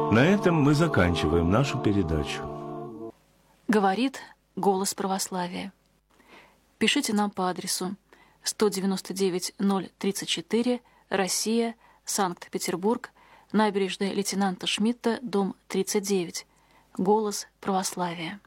На этом мы заканчиваем нашу передачу. Говорит «Голос православия». Пишите нам по адресу 199-034, Россия, Санкт-Петербург, набережная лейтенанта Шмидта, дом 39. «Голос православия».